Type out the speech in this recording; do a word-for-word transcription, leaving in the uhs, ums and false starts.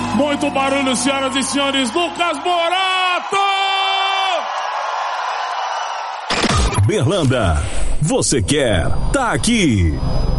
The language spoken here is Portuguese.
Muito barulho, senhoras e senhores. Lucas Morato! Berlanda, você quer, tá aqui.